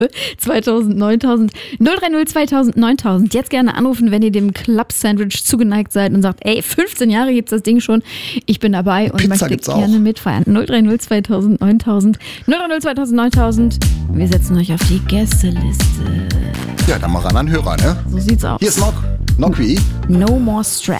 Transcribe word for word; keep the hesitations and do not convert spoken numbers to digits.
zweitausend, neuntausend, null drei null zweitausend, neuntausend. Jetzt gerne anrufen, wenn ihr dem Club-Sandwich zugeneigt seid und sagt, ey, fünfzehn Jahre gibt's das Ding schon, ich bin dabei und Pizza möchte gerne auch. mitfeiern. null drei null zweitausend, neuntausend, null drei null zweitausend, neuntausend. Wir setzen euch auf die Gästeliste. Ja, dann mal ran an Hörer, ne? So sieht's aus. Hier ist Nock. Nock wie? No more stress.